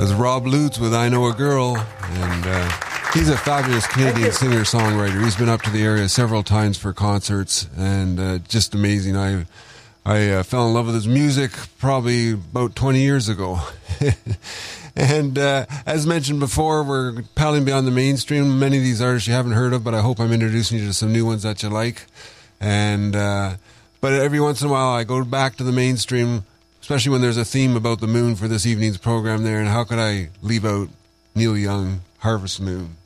That's Rob Lutz with I Know a Girl, and he's a fabulous Canadian singer-songwriter. He's been up to the area several times for concerts, and just amazing. I fell in love with his music probably about 20 years ago. And as mentioned before, we're paddling beyond the mainstream. Many of these artists you haven't heard of, but I hope I'm introducing you to some new ones that you like. And but every once in a while I go back to the mainstream, especially when there's a theme about the moon for this evening's program there. And how could I leave out Neil Young, Harvest Moon?